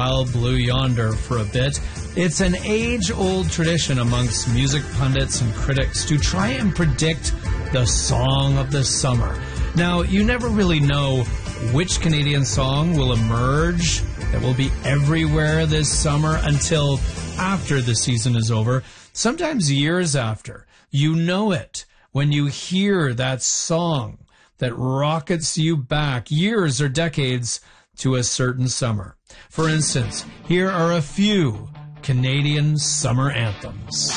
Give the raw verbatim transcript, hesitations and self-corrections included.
Wild Blue Yonder for a bit. It's an age-old tradition amongst music pundits and critics to try and predict the song of the summer. Now, you never really know which Canadian song will emerge that will be everywhere this summer until after the season is over, sometimes years after. You know it when you hear that song that rockets you back years or decades to a certain summer. For instance, here are a few Canadian summer anthems.